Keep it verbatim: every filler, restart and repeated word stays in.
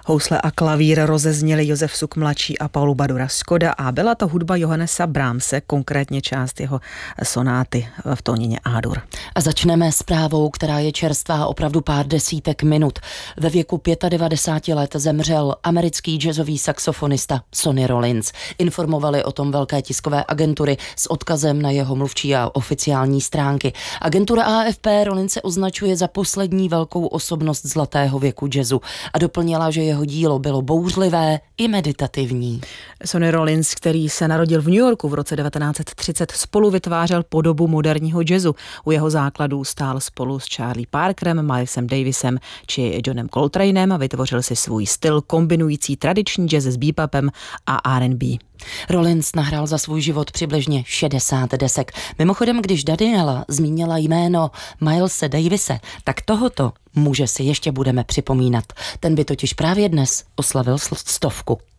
Housle a klavír rozezněli Josef Suk mladší a Paulu Badura Škoda a byla to hudba Johannesa Brahmse, konkrétně část jeho sonáty v tónině A-dur. A začneme zprávou, která je čerstvá opravdu pár desítek minut. Ve věku devadesáti pěti let zemřel americký jazzový saxofonista Sonny Rollins. Informovali o tom velké tiskové agentury s odkazem na jeho mluvčí a oficiální stránky. Agentura A F P Rollinse označuje za poslední velkou osobnost zlatého věku jazzu a doplnila, že jeho dílo bylo bouřlivé i meditativní. Sonny Rollins, který se narodil v New Yorku v roce devatenáct set třicet, spolu vytvářel podobu moderního jazzu. U jeho základů stál spolu s Charlie Parkerem, Milesem Davisem či Johnem Coltraneem a vytvořil si svůj styl kombinující tradiční jazz s bebopem a R and B. Rollins nahrál za svůj život přibližně šedesát desek. Mimochodem, když Daniela zmínila jméno Milese Davise, tak tohoto muže si ještě budeme připomínat. Ten by totiž právě dnes oslavil stovku.